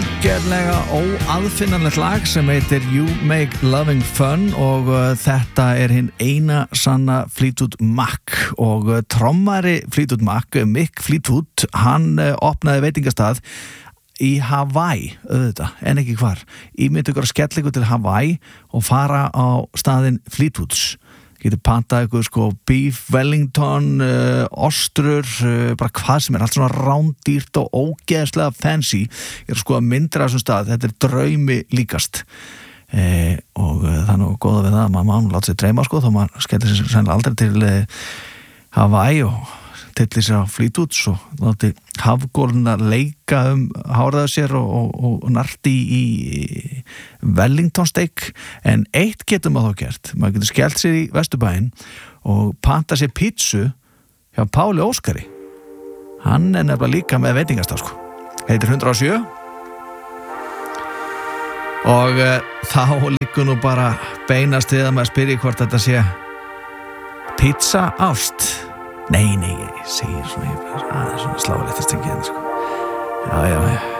algjörlega óaðfinnanlegt lag sem heitir You Make Loving Fun og þetta er hinn eina sanna Fleetwood Mac og trommari Fleetwood Mac, Mick Fleetwood, hann opnaði veitingastað í Hawaii, auðvitað, en ekki hvar. Ímyndu ykkur að skella ykkur til Hawaii og fara á staðinn Fleetwoods. Getur pantað ykkur beef Wellington, ostrur, bara hvað sem allt svona rándýrt og ógeðslega fancy. Ég er að myndir af þessum stað, þetta er draumi líkast. Og það er nú góða við það að maður láta sig dreyma þá maður skellir sér sennilega aldrei til Hawaii og tillir sér á Fleetwoods og láti hafgóluna leika háraða sér og narti í Wellington steak, en eitt getur maður þá gert, maður getur skellt sér í Vesturbæinn og panta sér pítsu hjá Páli Óskari. Hann er nefnilega líka með veitingastað heitir 107 og þá líkur nú bara beinast við að maður spyrji hvort þetta sé pizza ást. Nei, ég segir svona, það er svona sláleitt að stengja þetta Já.